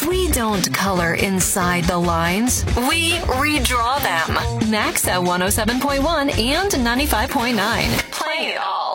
We don't color inside the lines. We redraw them. Max at 107.1 and 95.9. Play it all.